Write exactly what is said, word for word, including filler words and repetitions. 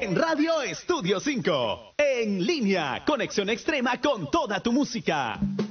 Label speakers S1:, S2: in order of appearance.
S1: En Radio Estudio cinco. En línea, conexión extrema con toda tu música.